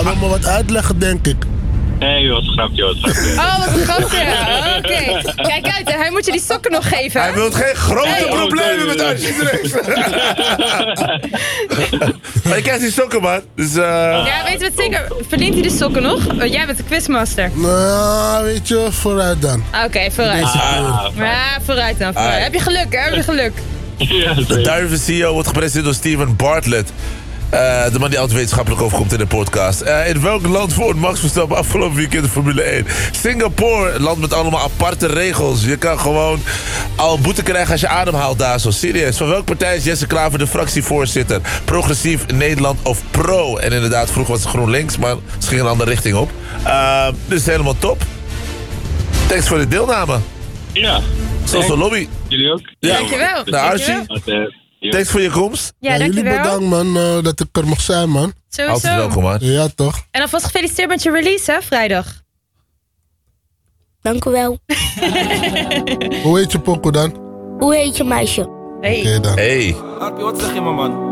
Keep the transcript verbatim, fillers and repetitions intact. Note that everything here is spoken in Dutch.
wil me wat uitleggen, denk ik. Nee, wat een grapje, wat een grapje. Oh, wat een grapje. Oké. Okay. Kijk uit, hij moet je die sokken nog geven. Hij wil geen grote hey. problemen met Archie. Maar je krijgt die sokken, man. Dus, uh... Ja, weet je wat zeker? Verdient hij de sokken nog? Oh, jij bent de quizmaster. Nou, weet je, vooruit dan. Oké, okay, vooruit. Ah, ja, vooruit dan. Vooruit. Heb je geluk, hè? Heb je geluk? Ja, de Duiven C E O wordt gepresenteerd door Steven Bartlett. Uh, de man die altijd wetenschappelijk overkomt in de podcast. Uh, in welk land woont Max Verstappen afgelopen weekend de Formule één? Singapore, een land met allemaal aparte regels. Je kan gewoon al boete krijgen als je ademhaalt daar zo. Serieus. Van welke partij is Jesse Klaver de fractievoorzitter? Progressief, Nederland of Pro? En inderdaad, vroeger was het GroenLinks, maar ze gingen een andere richting op. Uh, dus helemaal top. Thanks voor de deelname. Ja. Zoals de lobby. Jullie ook? Ja. Dankjewel. Nou, Archie. Thanks voor je komst. Ja, ja, jullie bedankt, man, uh, dat ik er mag zijn, man. Sowieso. Altijd welkom, man. Ja, toch? En alvast gefeliciteerd met je release, hè, vrijdag. Dank u wel. Hoe heet je pokoe dan? Hoe heet je meisje? Hey. Oké, dan. Hey. Arpie, wat zeg je, man?